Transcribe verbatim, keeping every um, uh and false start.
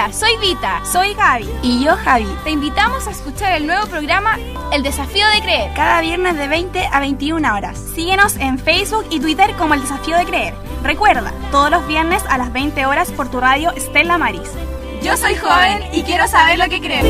Hola, soy Vita. Soy Gaby. Y yo, Javi. Te invitamos a escuchar el nuevo programa El Desafío de Creer. Cada viernes de veinte a veintiuna horas. Síguenos en Facebook y Twitter como El Desafío de Creer. Recuerda, todos los viernes a las veinte horas por tu radio Stella Maris. Yo soy joven y quiero saber lo que creo.